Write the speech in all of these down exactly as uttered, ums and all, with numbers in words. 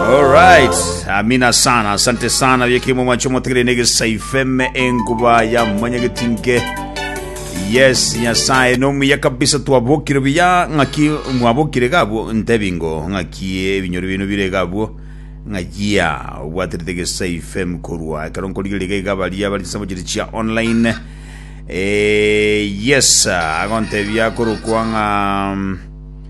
Alright, amina sana, asante sana Yekimo machomo tigre nege saifeme enkuba ya manyagetinke. Yes, nyasaye no muya kabisa tuabokire biya ngaki mwabokire gabo ntebingo ngaki ebinyoro bino bire gabo ngagia watirtege saifem kurwa karonkoligege gabalia bali sabojiri chia online. Eh yes, agonte biya kurukwa nga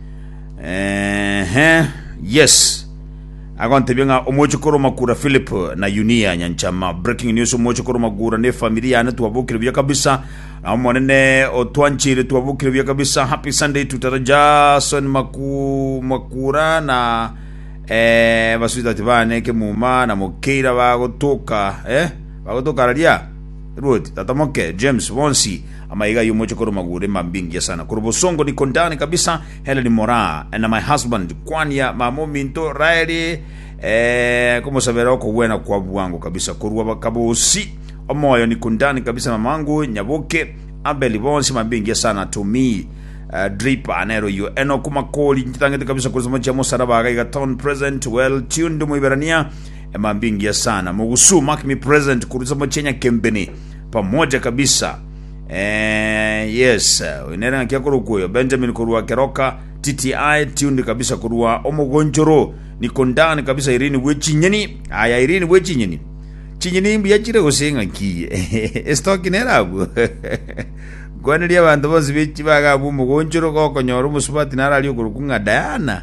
eh yes. Agonte biya omochokoro makura Philip na Unia nyanchama. Breaking news, omochokoro magura ne familia na tuabokire biya kabisa. Amonene otwanchire tuabukire bya kabisa. Happy Sunday tutaraja son maku makura na eh basuita tibane ke muma na mokeira bagotoka eh bagotoka radia road tatamoke James Wonsi amaiga yumocho koro magure mambingi sana kurubosongo ni kondani kabisa. Helen Mora and my husband Kwanya mamominto rairi eh como sabera ko buena kwa bwangu kabisa kurwa kabosi omoyo ni kundani kabisa mamangu nyaboke abeli bonsi mabingi sana to me uh, drip anero you eno kuma koli nitangete kabisa kuzuma cha mosaraba ga town present well tuned mu iberania e mabingi sana mugusu mark me present kuzuma chenya kembeni pamoja kabisa eh yes inera nkiakoro kuyo Benjamin kurwa keroka T T I tuned kabisa kurwa omogonjoro ni kondani kabisa Irene wechinyeni aya Irene wechinyeni chinyini mbi yachire gosenga ki stock nerabu gwanelia bantu bose bichi bagabu mugonjoro ko konyoro musubati narali okurukunga Diana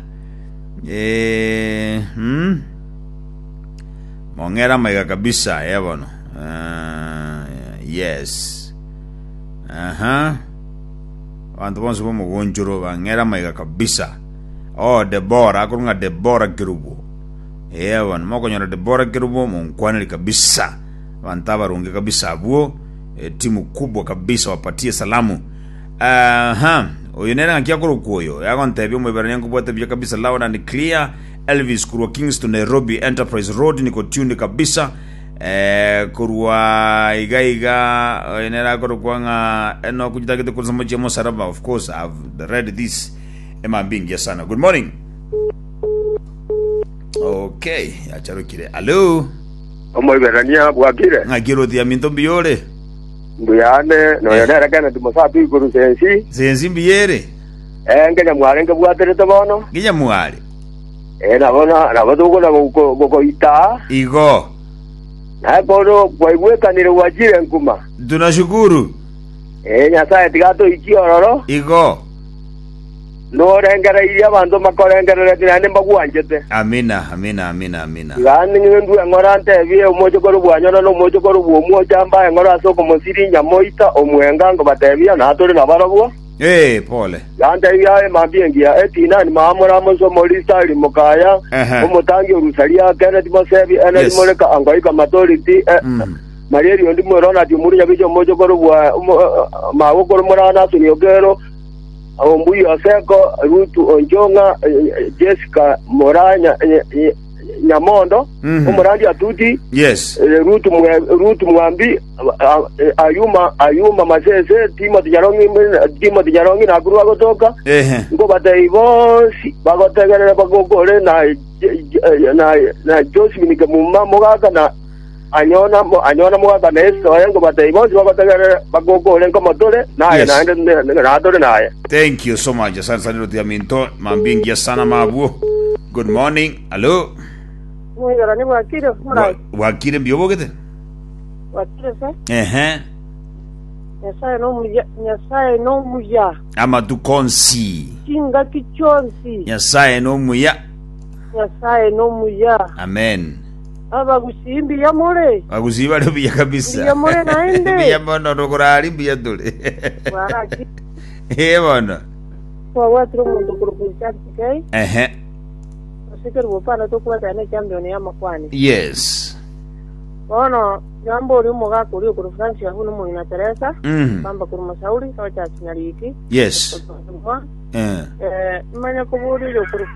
eh hm mongera maiga kabisa yebono uh, yes aha bantu bose bo mugonjoro bangera maiga kabisa. Oh Deborah akurunga Deborah Kirubu ewan moko nyora Deborah Kirubo mkwaneli kabisa wantaba runge kabisa abuo e, timu kubwa kabisa wapatie salamu. Aha oyonera nkia kurukoyo yago ntebyo mweberanya kubwate bya kabisa lawa ni clear Elvis kurwa Kingston Nairobi Enterprise Road niko tuned kabisa eh kurwa igaiga oyonera kurukwanga eno kujitagete kusoma chemo saraba. Of course I've read this ema bingi sana. Good morning. Okay, acharukire. Hello. Omo iberania bwakire. Ngagiro dia minto biore. Mbuyane no yara kana tumasapi guru sensi. Sensi biere. Eh ngenya mware ngabwatere tobono. Ngenya mware. Eh na bona na bodo na go go ita. Igo. Na bodo kwa iweka ni wajire nkuma. Tunashukuru. Eh nyasaye tigato ikiororo. Igo. No rengera iya bantu makorengera tirane mbagwanjete. Amina amina amina amina. Yani ndu ngorante bie umojo ko rubwanyo no umojo ko rubwo jamba ngora soko musiri nyamoita omwenga ngo batebia na atore na barabwo. Eh pole. Yanda ya mabingia etina ni maamura muso molista ri mukaya umutangi urusalia Kenneth Mosebi ene moleka angaika matoriti Marieri ndi morona ti muri nyabijo mojo ko rubwa mawo ko murana suniogero Ombuyi Oseko, Rutu Onjonga, Jessica Moranya Nyamondo, mm-hmm. Umurandi Atuti, yes, Rutu Rutu Mwambi, Ayuma Ayuma Masese, Timothy Nyarongi, Timothy Nyarongi na guru agotoka. Eh. Ngo bataibosi bagotegera bagogore na na na Josephine Kamuma Mogaka na anyona anyona mwaga neso yango bataibozi bagotegera bagogore ngo motore naye naende na atore naye. Thank you so much. Asante sana ndio minto mambingi sana mabu. Good morning. Hello. Mwira ni wakire mura. Wakire mbiyobogete? Wakire sa? Eh. Nyasaye no muya, nyasaye no muya. Ama dukonsi. Kinga kichonsi. Nyasaye no muya. Nyasaye no muya. Amen. Aba gusimbi ya more. Agusiba ndo biya kabisa. Ya more naende. Biya bono rokorari biya dole. Waraki. Eh bono. Kwa watu mundu kurupucha tikai. Eh. Sikero bopana to kwa tane champion ya makwani. Yes. Bono jambo ri muga kuri ku Francia hunu mu ina Teresa. Mhm. Bamba ku masauri kwa cha chinyariki. Yes. Eh. Eh manya ko buri ro ku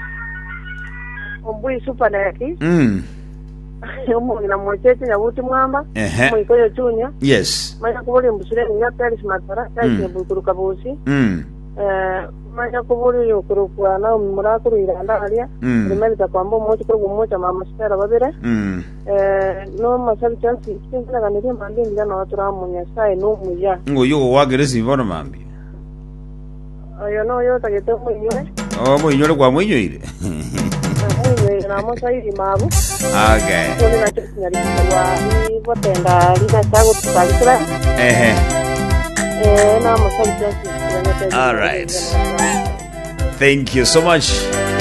Ombuyi super naki. Mhm. Omo ina mochete ya buti mwamba. Eh. Mu ikoyo tunya. Yes. Manya ko buri mbusire nya Paris matara, sai ke bukuru kabusi. Mhm. Eh manya kuburi yokurukwa na murakuru iranda alia rimerita kwamba mochi kuru mocha mama sitara babire eh no masabi chansi kinga kaniri mandi ndana watura munya sai no muya ngo yo wageresi bona mambi ayo no yo tagete munyore oh munyore kwa munyoire na mosa iri mabu okay kuni na chinyari kwa ni botenda lina sago tukalisira ehe eh na mosa chansi all right. Thank you so much.